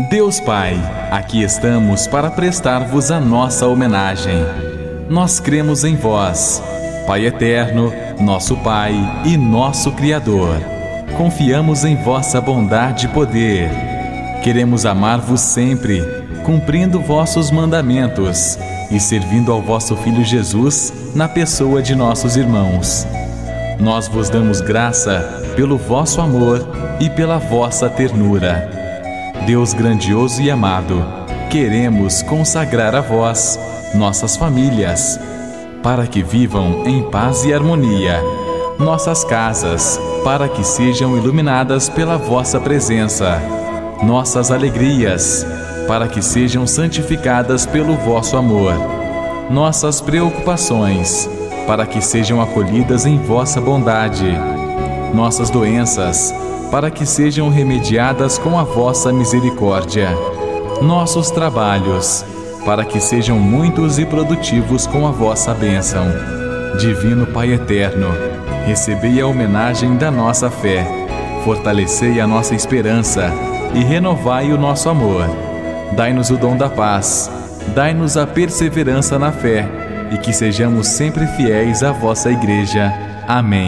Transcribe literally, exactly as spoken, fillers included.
Deus Pai, aqui estamos para prestar-vos a nossa homenagem. Nós cremos em vós, Pai eterno, nosso Pai e nosso Criador. Confiamos em vossa bondade e poder. Queremos amar-vos sempre, cumprindo vossos mandamentos e servindo ao vosso Filho Jesus na pessoa de nossos irmãos. Nós vos damos graça pelo vosso amor e pela vossa ternura. Deus grandioso e amado, queremos consagrar a vós nossas famílias, para que vivam em paz e harmonia, nossas casas, para que sejam iluminadas pela vossa presença, nossas alegrias, para que sejam santificadas pelo vosso amor, nossas preocupações, para que sejam acolhidas em vossa bondade, nossas doenças, para que sejam remediadas com a vossa misericórdia, nossos trabalhos, para que sejam muitos e produtivos com a vossa bênção. Divino Pai eterno, recebei a homenagem da nossa fé, fortalecei a nossa esperança e renovai o nosso amor. Dai-nos o dom da paz, dai-nos a perseverança na fé e que sejamos sempre fiéis à vossa Igreja. Amém.